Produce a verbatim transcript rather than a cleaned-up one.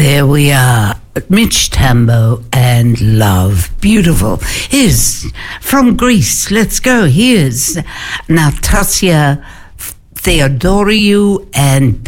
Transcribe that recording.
There we are. Mitch Tambo and Love. Beautiful. Here's from Greece. Let's go. Here's Natasha Theodoriou and